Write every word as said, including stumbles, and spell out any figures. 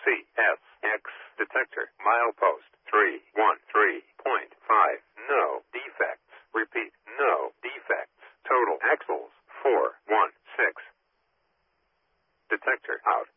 C S X detector. Milepost three one three point five. No defects. Repeat, no defects. Total axles four one six. Detector out.